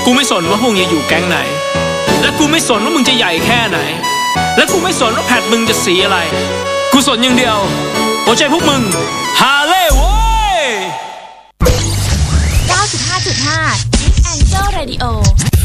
กูไม่สนว่าพวกมึงจะอยู่แก๊งไหนและกูไม่สนว่ามึงจะใหญ่แค่ไหนและกูไม่สนว่าแพทมึงจะสีอะไรกูสนอย่างเดียวหัวใจพวกมึงฮาเล่เว้ย 95.5 Angel Radio